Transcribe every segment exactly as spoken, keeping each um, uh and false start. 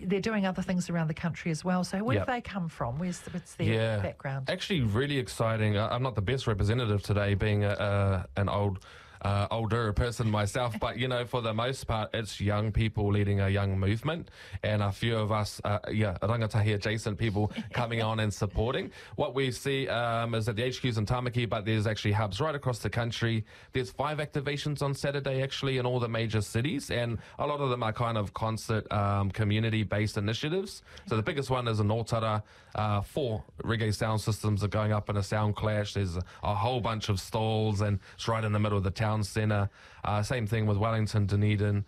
they're doing other things around the country as well. So where Yep. do they come from? Where's the, what's their Yeah, background? actually, really exciting. I- I'm not the best representative today, being a, a, an old. Uh, older person myself, but you know, for the most part, it's young people leading a young movement, and a few of us, uh, yeah, rangatahi adjacent people coming on and supporting. What we see um, is that the H Q's in Tamaki, but there's actually hubs right across the country. There's five activations on Saturday, actually, in all the major cities, and a lot of them are kind of concert, um, community-based initiatives. So the biggest one is in Otara. Uh, four reggae sound systems are going up in a sound clash. There's a, a whole bunch of stalls, and it's right in the middle of the town centre. Uh, same thing with Wellington, Dunedin,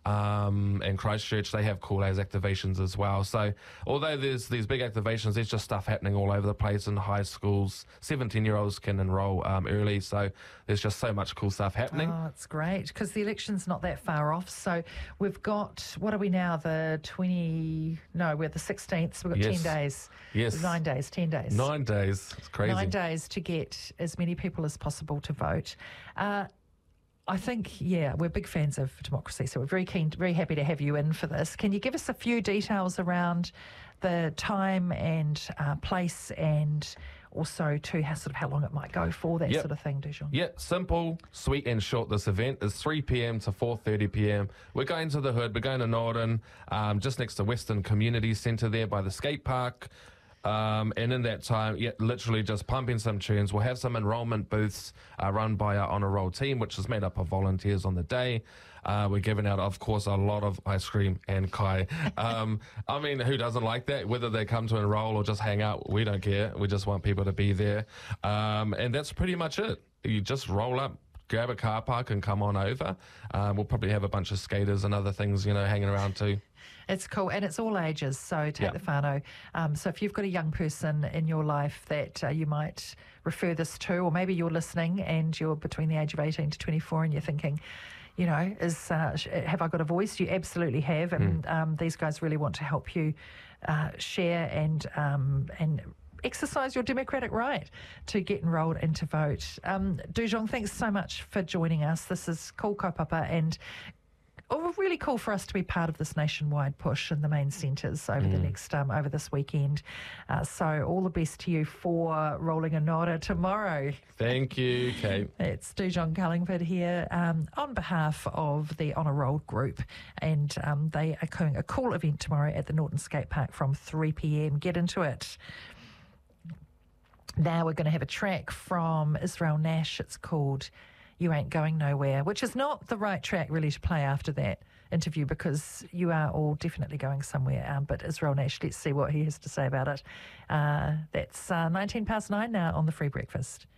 um, and Christchurch. They have cool as activations as well. So although there's these big activations, there's just stuff happening all over the place in high schools. seventeen-year-olds can enrol um, early, so there's just so much cool stuff happening. Oh, it's great because the election's not that far off. So we've got, what are we now, the twenty, no, we're the sixteenth, so we've got Yes. ten days. Yes. Nine days, ten days. Nine days. It's crazy. Nine days to get as many people as possible to vote. Uh, I think, yeah, we're big fans of democracy, so we're very keen, very happy to have you in for this. Can you give us a few details around the time and uh, place, and also to how, sort of how long it might go for, that Yep. sort of thing, Dujon? Yeah, simple, sweet and short. This event is three p.m. to four thirty p.m. We're going to the Hood, we're going to Norden, um, just next to Western Community Centre there by the skate park. Um, and in that time, yeah, literally just pumping some tunes. We'll have some enrolment booths uh, run by our Honour Roll team, which is made up of volunteers on the day. Uh, we're giving out, of course, a lot of ice cream and kai. Um, I mean, who doesn't like that? Whether they come to enroll or just hang out, we don't care. We just want people to be there. Um, and that's pretty much it. You just roll up, grab a car park and come on over. Um, we'll probably have a bunch of skaters and other things, you know, hanging around too. It's cool, and it's all ages, so take Yeah. the whānau. Um, so if you've got a young person in your life that uh, you might refer this to, or maybe you're listening and you're between the age of eighteen to twenty-four and you're thinking, you know, is uh, sh- have I got a voice? You absolutely have, and Mm. um, these guys really want to help you uh, share and um, and exercise your democratic right to get enrolled and to vote. Um, Dujon, thanks so much for joining us. This is cool kaupapa, and oh, really cool for us to be part of this nationwide push in the main centres over the next um, over this weekend. Uh, so all the best to you for rolling a nora tomorrow. Thank you, Kate. It's Dujon Cullingford here um, on behalf of the Honour Roll group, and um, they are doing a cool event tomorrow at the Norton Skate Park from three p.m. Get into it. Now we're going to have a track from Israel Nash. It's called You Ain't Going Nowhere, which is not the right track really to play after that interview, because you are all definitely going somewhere. Um, but Israel Nash, let's see what he has to say about it. Uh, that's uh, nineteen past nine now on The Free Breakfast.